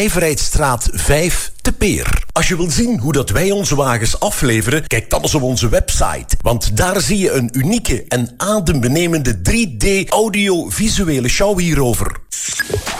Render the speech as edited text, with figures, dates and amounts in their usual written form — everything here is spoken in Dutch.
Nijverheidstraat 5 te Peer. Als je wilt zien hoe dat wij onze wagens afleveren, kijk dan eens op onze website. Want daar zie je een unieke en adembenemende 3D audiovisuele show hierover.